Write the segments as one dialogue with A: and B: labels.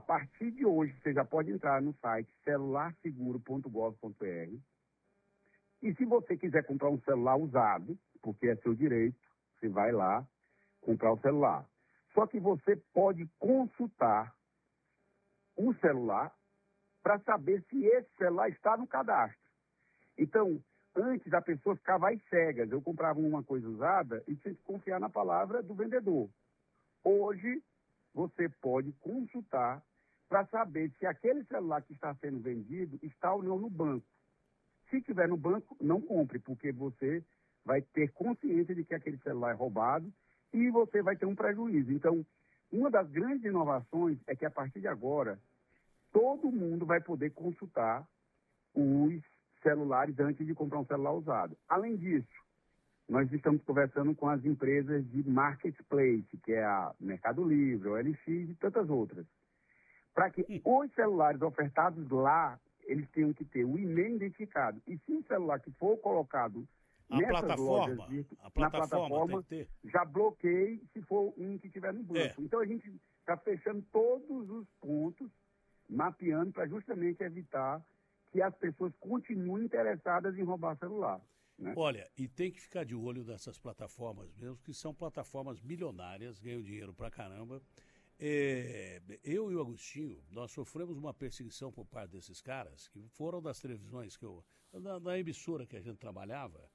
A: partir de hoje, você já pode entrar no site celularseguro.gov.br e se você quiser comprar um celular usado, porque é seu direito, você vai lá comprar o celular. Só que você pode consultar o celular para saber se esse celular está no cadastro. Então, antes a pessoa ficava às cegas. Eu comprava uma coisa usada e tinha que confiar na palavra do vendedor. Hoje, você pode consultar para saber se aquele celular que está sendo vendido está ou não no banco. Se estiver no banco, não compre, porque você vai ter consciência de que aquele celular é roubado e você vai ter um prejuízo. Então, uma das grandes inovações é que a partir de agora, todo mundo vai poder consultar os celulares antes de comprar um celular usado. Além disso, nós estamos conversando com as empresas de marketplace, que é a Mercado Livre, o OLX e tantas outras, para que os celulares ofertados lá, eles tenham que ter o e-mail identificado. E se o celular que for colocado nessas lojas, na plataforma, já bloqueie se for um que estiver no banco. Então a gente está fechando todos os pontos, mapeando para justamente evitar que as pessoas continuem interessadas em roubar celular. Né?
B: Olha, e tem que ficar de olho nessas plataformas mesmo, que são plataformas milionárias, ganham dinheiro pra caramba. Eu e o Agostinho, nós sofremos uma perseguição por parte desses caras, que foram das televisões, da emissora que a gente trabalhava,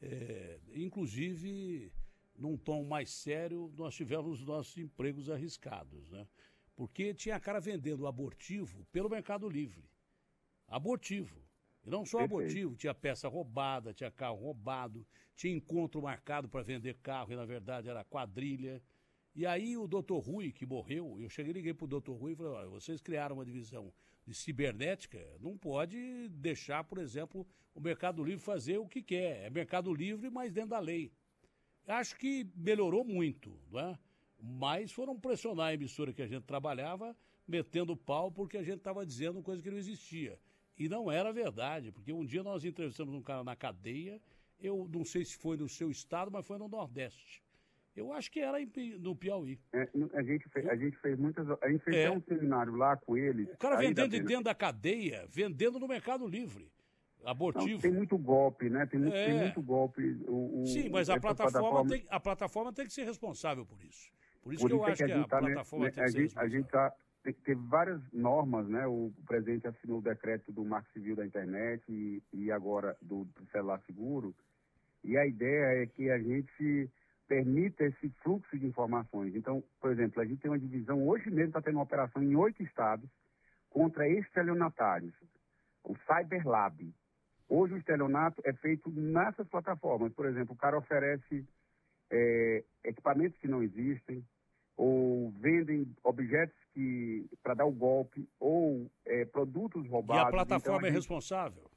B: inclusive, num tom mais sério, nós tivemos nossos empregos arriscados, né? Porque tinha cara vendendo abortivo pelo Mercado Livre. Abortivo. E não só abortivo, tinha peça roubada, tinha carro roubado, tinha encontro marcado para vender carro e na verdade era quadrilha. E aí o doutor Rui, que morreu, eu cheguei e liguei pro doutor Rui e falei, olha, vocês criaram uma divisão de cibernética, não pode deixar, por exemplo, o Mercado Livre fazer o que quer. É Mercado Livre, mas dentro da lei. Acho que melhorou muito, não é? Mas foram pressionar a emissora que a gente trabalhava, metendo pau porque a gente estava dizendo coisa que não existia. E não era verdade, porque um dia nós entrevistamos um cara na cadeia, eu não sei se foi no seu estado, mas foi no Nordeste. Eu acho que era no Piauí.
A: A gente fez um seminário lá com ele.
B: O cara vendendo de dentro da cadeia, vendendo no Mercado Livre. Abortivo.
A: Não, tem muito golpe, né? Tem muito golpe.
B: Sim, mas a plataforma tem que ser responsável por isso. Por isso que eu acho que a plataforma tem que ser responsável.
A: Teve várias normas, né? O presidente assinou o decreto do Marco Civil da Internet e agora do celular seguro. E a ideia é que a gente permita esse fluxo de informações. Então, por exemplo, a gente tem uma divisão, hoje mesmo está tendo uma operação em 8 estados contra estelionatários, o Cyberlab. Hoje o estelionato é feito nessas plataformas. Por exemplo, o cara oferece equipamentos que não existem, ou vendem objetos para dar o golpe, ou produtos roubados.
B: E a plataforma é responsável?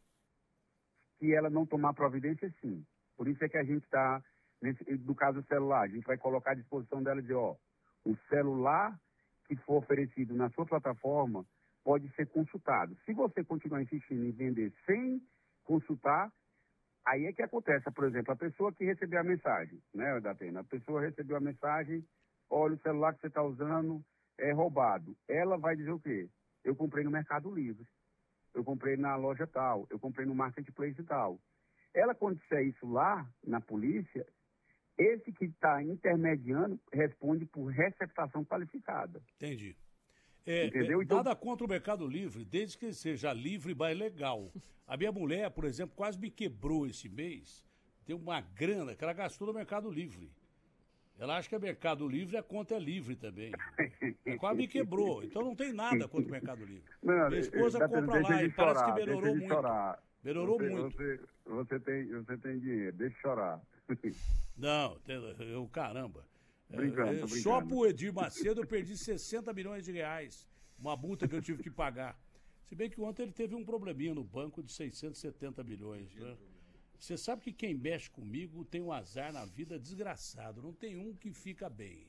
A: Se ela não tomar providência, sim. Por isso é que a gente está, no caso do celular, a gente vai colocar à disposição dela de, o celular que for oferecido na sua plataforma pode ser consultado. Se você continuar insistindo em vender sem consultar, aí é que acontece. Por exemplo, a pessoa que recebeu a mensagem, né, Datena? A pessoa recebeu a mensagem, olha, o celular que você está usando é roubado. Ela vai dizer o quê? Eu comprei no Mercado Livre, eu comprei na loja tal, eu comprei no marketplace tal. Ela, quando disser isso lá na polícia, esse que está intermediando responde por receptação qualificada.
B: Entendi.
A: Entendeu? Então,
B: nada contra o Mercado Livre, desde que seja livre, mas legal. A minha mulher, por exemplo, quase me quebrou esse mês. Tem uma grana que ela gastou no Mercado Livre. Ela acha que o Mercado Livre, a conta é livre também. Ela quase me quebrou. Então não tem nada contra o Mercado Livre.
A: Não,
B: minha esposa compra lá e parece que melhorou muito.
A: Chorar.
B: Melhorou muito.
A: Você tem dinheiro, deixa eu chorar.
B: Não, caramba.
A: Brincando.
B: Só pro Edir Macedo eu perdi 60 milhões de reais. Uma multa que eu tive que pagar. Se bem que ontem ele teve um probleminha no banco de 670 milhões. Né? Você sabe que quem mexe comigo tem um azar na vida desgraçado. Não tem um que fica bem.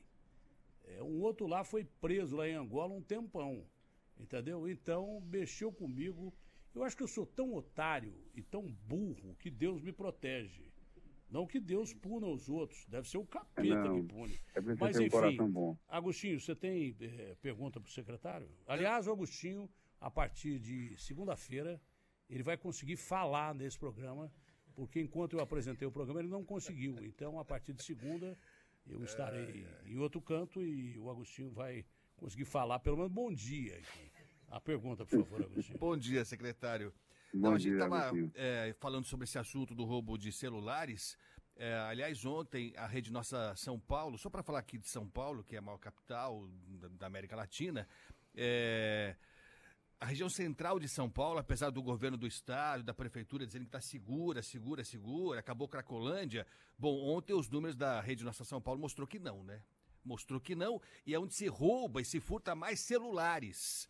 B: Um outro lá foi preso lá em Angola um tempão. Entendeu? Então, mexeu comigo. Eu acho que eu sou tão otário e tão burro que Deus me protege. Não que Deus puna os outros, deve ser o capeta que pune.
A: Mas, enfim, coração bom.
B: Agostinho, você tem pergunta para o secretário? Aliás, o Agostinho, a partir de segunda-feira, ele vai conseguir falar nesse programa, porque enquanto eu apresentei o programa, ele não conseguiu. Então, a partir de segunda, eu estarei em outro canto e o Agostinho vai conseguir falar, pelo menos bom dia aqui. A pergunta, por favor, Agostinho.
C: Bom dia, secretário.
A: Bom
C: a gente
A: dia,
C: estava
A: Agostinho.
C: falando sobre esse assunto do roubo de celulares. Aliás, ontem, a Rede Nossa São Paulo, só para falar aqui de São Paulo, que é a maior capital da América Latina, a região central de São Paulo, apesar do governo do estado, da prefeitura dizendo que está segura, acabou Cracolândia. Bom, ontem os números da Rede Nossa São Paulo mostrou que não, né? Mostrou que não, e é onde se rouba e se furta mais celulares.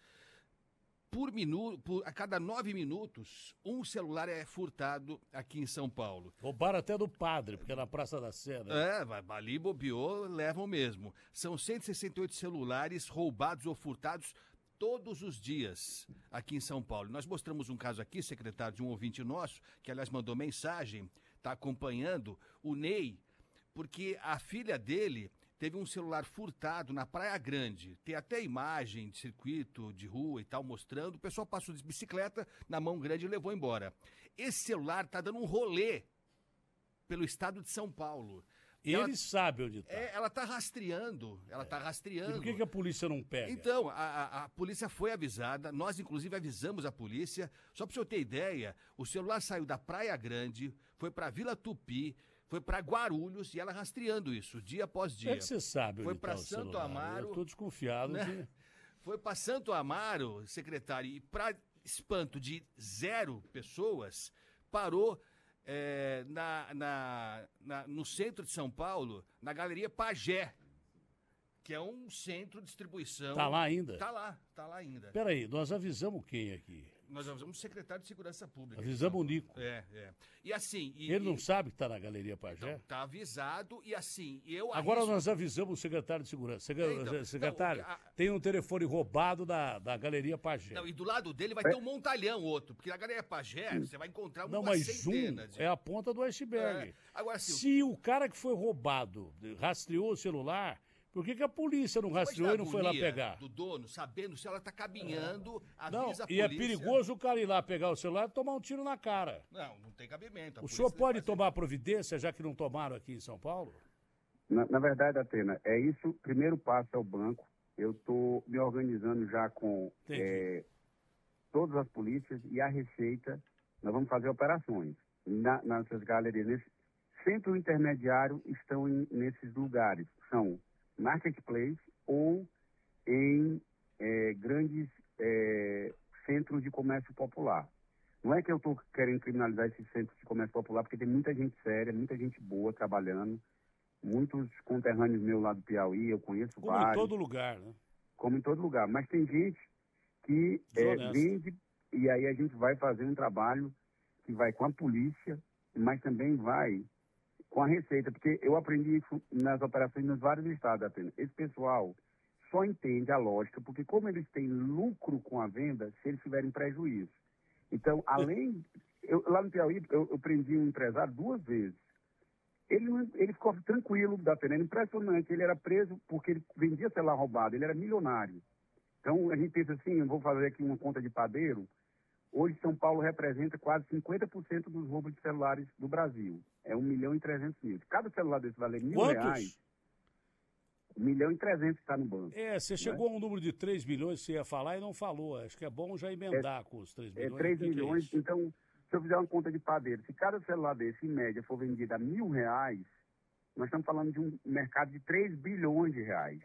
C: A cada 9 minutos, um celular é furtado aqui em São Paulo.
B: Roubaram até do padre, porque é na Praça da Sé, né?
C: Ali bobeou, levam mesmo. São 168 celulares roubados ou furtados todos os dias aqui em São Paulo. Nós mostramos um caso aqui, secretário, de um ouvinte nosso, que aliás mandou mensagem, está acompanhando, o Ney, porque a filha dele teve um celular furtado na Praia Grande. Tem até imagem de circuito, de rua e tal, mostrando. O pessoal passou de bicicleta na mão grande e levou embora. Esse celular está dando um rolê pelo estado de São Paulo.
B: Ele sabe onde está.
C: Ela está rastreando,
B: E por que a polícia não pega?
C: Então, a polícia foi avisada, nós inclusive avisamos a polícia. Só para o senhor ter ideia, o celular saiu da Praia Grande, foi para Vila Tupi, foi para Guarulhos e ela rastreando isso, dia após dia.
B: Como é que você sabe onde
C: foi para
B: tá o
C: Santo
B: celular?
C: Amaro.
B: Eu estou desconfiado.
C: Né? Foi para Santo Amaro, secretário, e para espanto de 0 pessoas, parou no centro de São Paulo, na Galeria Pagé, que é um centro de distribuição.
B: Está lá ainda?
C: Tá lá ainda.
B: Peraí, nós avisamos quem aqui?
C: Nós avisamos o secretário de Segurança Pública.
B: Avisamos o Nico.
C: E assim...
B: Ele não sabe que está na Galeria Pagé?
C: Então, tá avisado e assim,
B: Agora nós avisamos o secretário de Segurança. Secretário, tem um telefone roubado da Galeria Pagé.
C: Não, e do lado dele vai ter um montalhão outro, porque na Galeria Pagé você vai encontrar uma centena.
B: É a ponta do iceberg.
C: Agora, assim,
B: se o cara que foi roubado rastreou o celular... Por que a polícia não rastreou e não foi lá pegar?
C: Do dono, sabendo se ela está caminhando, avisa a polícia.
B: E é perigoso o cara ir lá pegar o celular e tomar um tiro na cara.
C: Não tem cabimento.
B: O senhor pode tomar providência, já que não tomaram aqui em São Paulo?
A: Na verdade, Atena, é isso. Primeiro passo é o banco. Eu estou me organizando já com todas as polícias e a Receita. Nós vamos fazer operações nessas galerias. Nesse centro intermediário estão nesses lugares. São marketplace ou em grandes centros de comércio popular. Não é que eu estou querendo criminalizar esses centros de comércio popular, porque tem muita gente séria, muita gente boa trabalhando, muitos conterrâneos meus lá do Piauí, eu conheço vários.
B: Como em todo lugar, né?
A: Como em todo lugar. Mas tem gente que vende, e aí a gente vai fazer um trabalho que vai com a polícia, mas também vai com a Receita, porque eu aprendi isso nas operações nos vários estados, apenas. Esse pessoal só entende a lógica, porque como eles têm lucro com a venda, se eles tiverem prejuízo. Então, lá no Piauí, eu prendi um empresário 2 vezes. Ele ficou tranquilo da pena, era impressionante. Ele era preso porque ele vendia celular roubado, ele era milionário. Então, a gente pensa assim, eu vou fazer aqui uma conta de padeiro. Hoje, São Paulo representa quase 50% dos roubos de celulares do Brasil. É 1.300.000. Cada celular desse vale R$1.000. 1.300.000 está no banco.
B: Você chegou a um número de 3 milhões que você ia falar e não falou. Acho que é bom já emendar com os 3 milhões.
A: 3 milhões. Então, se eu fizer uma conta de padeiro, se cada celular desse, em média, for vendido a R$1.000, nós estamos falando de um mercado de 3 bilhões de reais.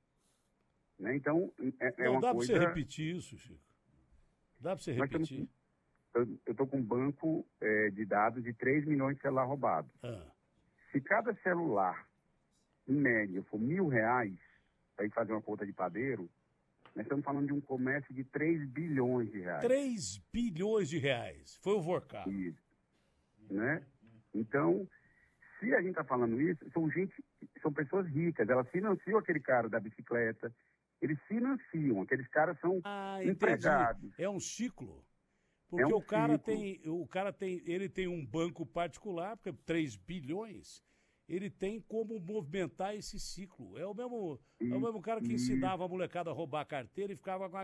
A: Né? Então,
B: não dá para você repetir isso, Chico. Dá para você repetir?
A: Eu estou com um banco de dados de 3 milhões de celular roubado. Se cada celular, em média, for R$1.000, para ir fazer uma conta de padeiro, nós estamos falando de um comércio de 3 bilhões de reais.
B: 3 bilhões de reais. Foi o Vorcap.
A: Isso. Né? Então, se a gente está falando isso, são pessoas ricas. Elas financiam aquele cara da bicicleta. Eles financiam. Aqueles caras são empregados.
B: É um ciclo. Porque
A: um
B: o cara
A: ciclo.
B: ele tem um banco particular, porque 3 bilhões, ele tem como movimentar esse ciclo. É o mesmo cara que ensinava a molecada a roubar a carteira e ficava com a